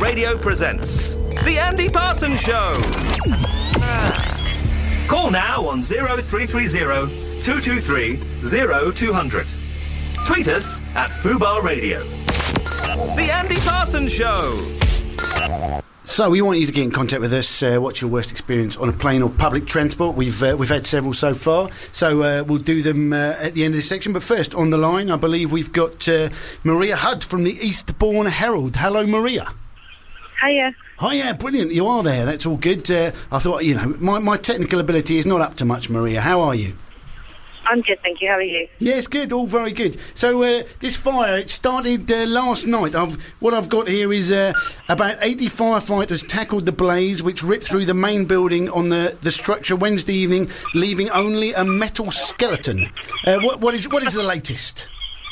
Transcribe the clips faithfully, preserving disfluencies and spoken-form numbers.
Radio presents The Andy Parsons Show. Call now on oh three three oh, two two three, oh two hundred. Tweet us at Fubar Radio. The Andy Parsons Show. So we want you to get in contact with us. Uh, what's your worst experience on a plane or public transport? We've uh, we've had several so far, so uh, we'll do them uh, at the end of this section. But first, on the line, I believe we've got uh, Maria Hudd from the Eastbourne Herald. Hello, Maria. Hiya. Hiya, brilliant. You are there. That's all good. Uh, I thought, you know, my, my technical ability is not up to much, Maria. How are you? I'm good, thank you. How are you? Yes, good. All very good. So uh, this fire, it started uh, last night. I've, what I've got here is uh, about eighty firefighters tackled the blaze, which ripped through the main building on the, the structure Wednesday evening, leaving only a metal skeleton. Uh, what, what is what is the latest?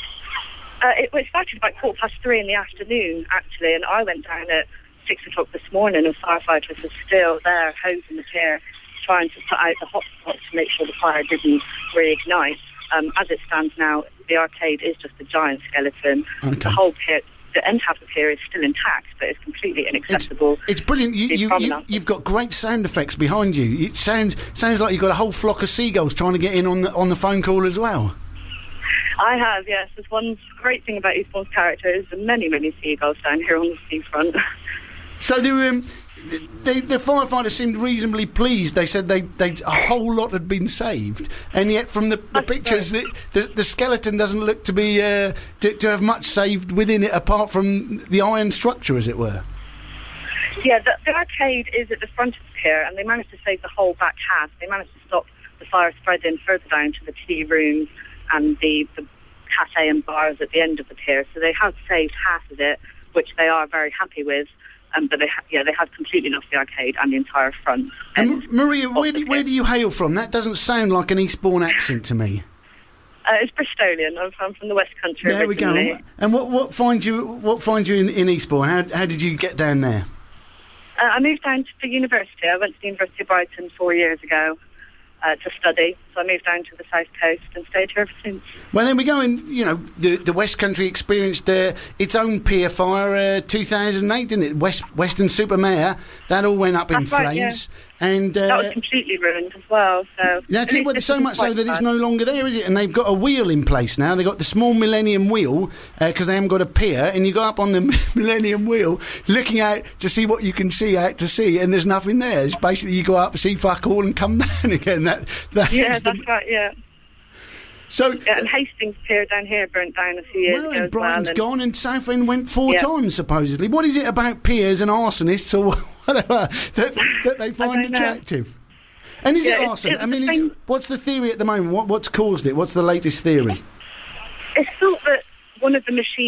Uh, it, well, it started about quarter past three in the afternoon, actually, and I went down at six o'clock this morning, and firefighters were still there, hosing the pier, trying to put out the hotspots to make sure the fire didn't reignite. Um, as it stands now, the arcade is just a giant skeleton. Okay. The whole pier, the end half of the pier is still intact, but it's completely inaccessible. It's, it's brilliant. You, you, you, you've got great sound effects behind you. It sounds sounds like you've got a whole flock of seagulls trying to get in on the on the phone call as well. I have, yes. There's one great thing about Eastbourne's character is the many, many seagulls down here on the seafront. So the, um, the the firefighters seemed reasonably pleased. They said they they a whole lot had been saved, and yet from the, the pictures, the, the the skeleton doesn't look to be uh, to, to have much saved within it, apart from the iron structure, as it were. Yeah, the, the arcade is at the front of the pier, and they managed to save the whole back half. They managed to stop the fire spreading further down to the tea rooms and the, the cafe and bars at the end of the pier. So they have saved half of it, which they are very happy with. Um, but they ha- yeah, they have completely lost the arcade and the entire front. And Maria, where do, where do you hail from? That doesn't sound like an Eastbourne accent to me. Uh, it's Bristolian. I'm from, from the West Country. There originally. we go. And what what finds you what finds you in, in Eastbourne? How how did you get down there? Uh, I moved down to the university. I went to the University of Brighton four years ago uh, to study. So I moved down to the south coast and stayed here ever since. Well, then we go, and you know, the the West Country experienced uh, its own pier fire, uh, two thousand eight, didn't it? West Western Supermare, that all went up in That's right, flames, yeah. and uh, that was completely ruined as well. So that's it. Well, so much so that it's no longer there, is it? And they've got a wheel in place now. They've got the small Millennium Wheel because uh, they haven't got a pier, and you go up on the Millennium Wheel, looking out to see what you can see out to sea, and there's nothing there. It's basically you go up, see fuck all, and come down again. That that yeah, is that's the, right. Yeah. So, yeah, and Hastings Pier down here burnt down a few years well, ago. And Brighton's well, and gone, and Southend went four yeah. times supposedly. What is it about piers and arsonists or whatever that, that they find attractive? Know. And is yeah, it arson? It's, it's I mean, is, what's the theory at the moment? What, what's caused it? What's the latest theory? It's thought that one of the machines